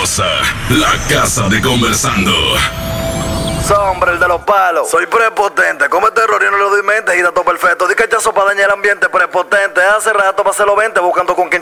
poderosa, la casa de conversando. Hombre, el de los palos. Soy prepotente, come terror y no le doy mente. Y todo perfecto, di cachazo para dañar el ambiente. Prepotente, hace rato pasé los 20 buscando con quien